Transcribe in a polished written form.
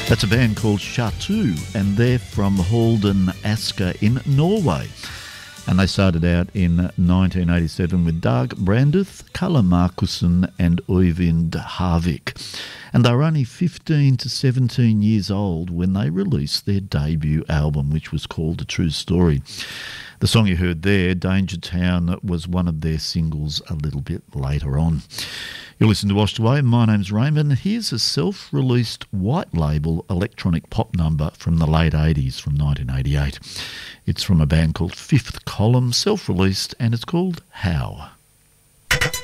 That's a band called Shartu, and they're from Halden, Asker in Norway. And they started out in 1987 with Dag Brandeth, Kalle Markussen and Øyvind Harvik. And they were only 15 to 17 years old when they released their debut album, which was called A True Story. The song you heard there, Danger Town, was one of their singles a little bit later on. You're listening to Washed Away. My name's Raymond. Here's a self-released white label electronic pop number from the late 80s, from 1988. It's from a band called Fifth Column, self-released, and it's called How.